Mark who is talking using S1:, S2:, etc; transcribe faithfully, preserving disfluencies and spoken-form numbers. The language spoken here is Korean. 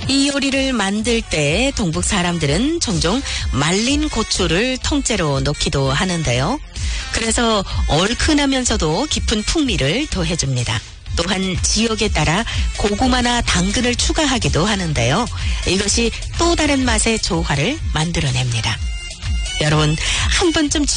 S1: 이 요리를 만들 때 동북 사람들은 종종 말린 고추를 통째로 넣기도 하는데요. 그래서 얼큰하면서도 깊은 풍미를 더해줍니다. 또한 지역에 따라 고구마나 당근을 추가하기도 하는데요. 이것이 또 다른 맛의 조화를 만들어냅니다. 여러분, 한 번쯤